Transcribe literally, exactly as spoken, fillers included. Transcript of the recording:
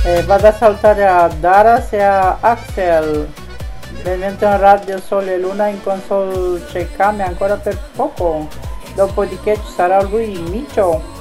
Eh, vado a salutare a Daras e a Axel. Benvenuto in Radio Sole e Luna, in console c'è Kame ancora per poco. Dopodiché ci sarà lui, Micio.